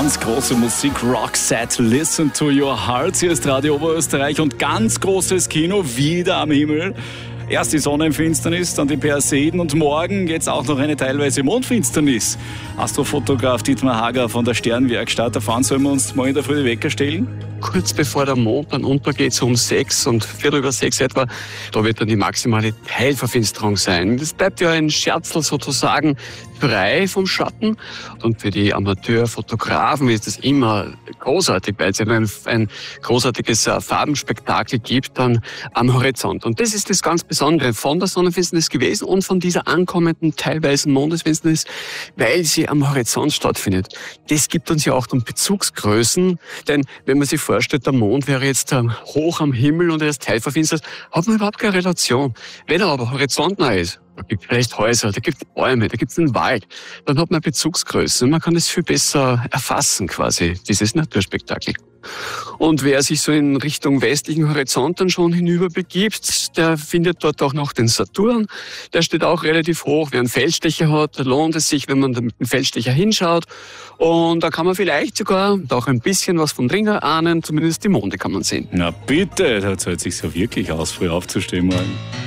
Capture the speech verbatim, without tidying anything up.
ganz große Musik, Roxette, Listen to Your Heart. Hier ist Radio Oberösterreich und ganz großes Kino wieder am Himmel. Erst die Sonnenfinsternis, dann die Perseiden und morgen jetzt auch noch eine teilweise Mondfinsternis. Astrofotograf Dietmar Hager von der Sternwerkstatt. Davon sollen wir uns morgen in der Früh die Wecker stellen? Kurz bevor der Mond dann untergeht, so um sechs und viertel über sechs etwa, da wird dann die maximale Teilverfinsterung sein. Das bleibt ja ein Scherzel sozusagen frei vom Schatten. Und für die Amateurfotografen ist es immer großartig, weil es ja ein, ein großartiges Farbenspektakel gibt dann am Horizont. Und das ist das ganz Besondere von der Sonnenfinsternis gewesen und von dieser ankommenden teilweise Mondesfinsternis, weil sie am Horizont stattfindet. Das gibt uns ja auch dann Bezugsgrößen, denn wenn man sich vorstellt, der Mond wäre jetzt ähm, hoch am Himmel und er ist teilverfinstert, hat man überhaupt keine Relation. Wenn er aber horizontnah ist, da gibt es vielleicht Häuser, da gibt es Bäume, da gibt es einen Wald, dann hat man Bezugsgrößen. Man kann es viel besser erfassen quasi, dieses Naturspektakel. Und wer sich so in Richtung westlichen Horizont dann schon hinüber begibt, der findet dort auch noch den Saturn. Der steht auch relativ hoch. Wer einen Feldstecher hat, da lohnt es sich, wenn man mit dem Feldstecher hinschaut. Und da kann man vielleicht sogar auch ein bisschen was vom Ring ahnen, zumindest die Monde kann man sehen. Na bitte, da zahlt es sich so wirklich aus, früh aufzustehen morgen.